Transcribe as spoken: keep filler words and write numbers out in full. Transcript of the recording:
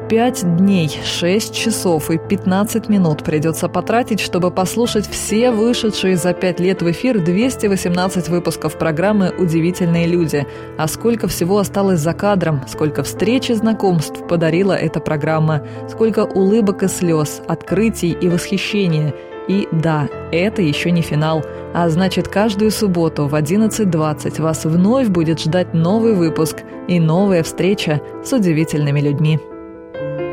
Пять дней, шесть часов и пятнадцать минут придется потратить, чтобы послушать все вышедшие за пять лет в эфир двести восемнадцать выпусков программы «Удивительные люди». А сколько всего осталось за кадром, сколько встреч и знакомств подарила эта программа, сколько улыбок и слез, открытий и восхищения. И да, это еще не финал, а значит, каждую субботу в одиннадцать двадцать вас вновь будет ждать новый выпуск и новая встреча с удивительными людьми.